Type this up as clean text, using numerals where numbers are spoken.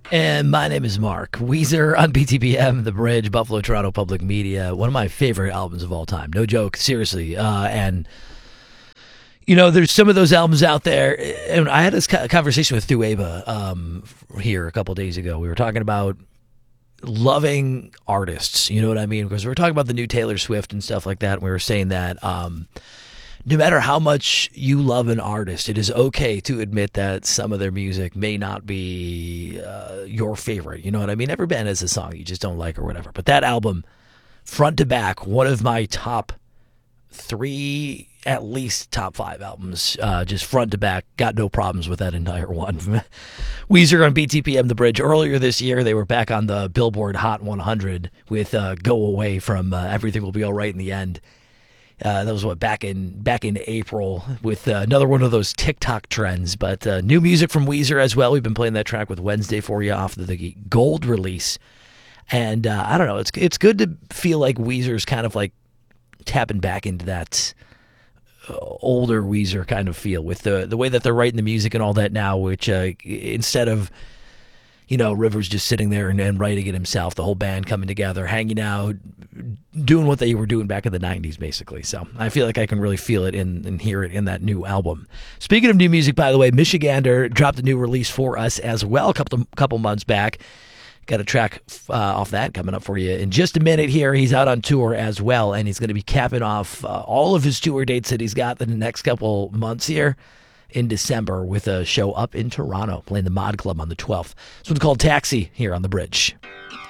And my name is Mark. Weezer on BTPM, The Bridge, Buffalo Toronto Public Media. One of my favorite albums of all time. No joke, seriously. And, there's some of those albums out there. And I had this conversation with Thueba here a couple days ago. We were talking about loving artists. You know what I mean? Because we were talking about the new Taylor Swift and stuff like that. And we were saying that no matter how much you love an artist, it is okay to admit that some of their music may not be your favorite. You know what I mean? Every band has a song you just don't like or whatever. But that album, front to back, one of my top 3, at least top 5 albums, just front to back. Got no problems with that entire one. Weezer on BTPM, The Bridge. Earlier this year, they were back on the Billboard Hot 100 with Go Away from Everything Will Be All Right in the End. That was back in April with another one of those TikTok trends. But new music from Weezer as well. We've been playing that track with Wednesday for you off the Gold release. And I don't know, it's good to feel like Weezer's kind of like tapping back into that older Weezer kind of feel with the way that they're writing the music and all that now, which instead of Rivers just sitting there and writing it himself, the whole band coming together, hanging out, doing what they were doing back in the 90s, basically. So I feel like I can really feel it and hear it in that new album. Speaking of new music, by the way, Michigander dropped a new release for us as well a couple months back. Got a track off that coming up for you in just a minute here. He's out on tour as well, and he's going to be capping off all of his tour dates that he's got in the next couple months here in December with a show up in Toronto, playing the Mod Club on the 12th. This one's called Taxi here on The Bridge.